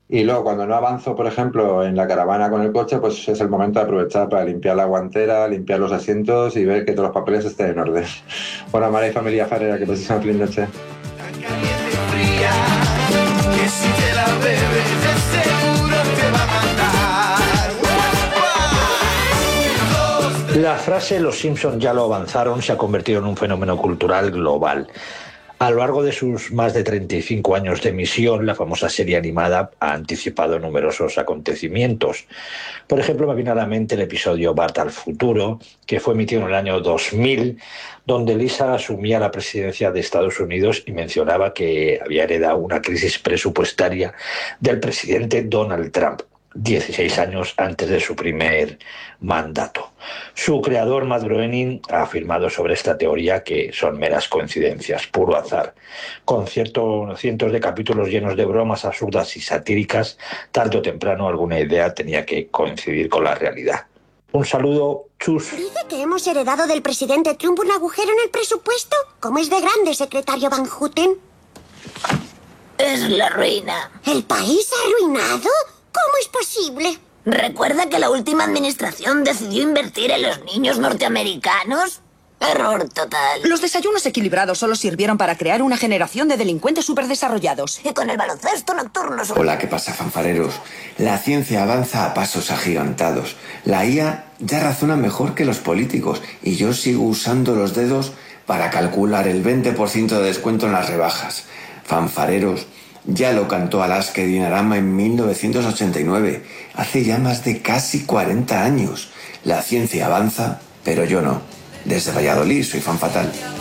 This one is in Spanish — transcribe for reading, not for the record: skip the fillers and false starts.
Y luego cuando no avanzo, por ejemplo, en la caravana con el coche, pues es el momento de aprovechar para limpiar la guantera, limpiar los asientos y ver que todos los papeles estén en orden. Bueno, Mara y familia Farera, que paséis una feliz noche. Caliente y fría, que si te la bebes de seguro te va a matar. La frase "los Simpson ya lo avanzaron" se ha convertido en un fenómeno cultural global. A lo largo de sus más de 35 años de emisión, la famosa serie animada ha anticipado numerosos acontecimientos. Por ejemplo, me viene a la mente el episodio Bart al futuro, que fue emitido en el año 2000, donde Lisa asumía la presidencia de Estados Unidos y mencionaba que había heredado una crisis presupuestaria del presidente Donald Trump, 16 años antes de su primer mandato. Su creador, Matt Groening, ha afirmado sobre esta teoría que son meras coincidencias, puro azar. Con cientos de capítulos llenos de bromas absurdas y satíricas, tarde o temprano alguna idea tenía que coincidir con la realidad. Un saludo, chus. Dice que hemos heredado del presidente Trump un agujero en el presupuesto. ¿Cómo es de grande, secretario Van Houten? Es la ruina. ¿El país arruinado? ¿Cómo es posible? ¿Recuerda que la última administración decidió invertir en los niños norteamericanos? Error total. Los desayunos equilibrados solo sirvieron para crear una generación de delincuentes superdesarrollados. Y con el baloncesto nocturno... Hola, ¿qué pasa, fanfareros? La ciencia avanza a pasos agigantados. La IA ya razona mejor que los políticos y yo sigo usando los dedos para calcular el 20% de descuento en las rebajas. Fanfareros, ya lo cantó Alaska Dinarama en 1989, hace ya más de casi 40 años. La ciencia avanza, pero yo no. Desde Valladolid soy fan fatal.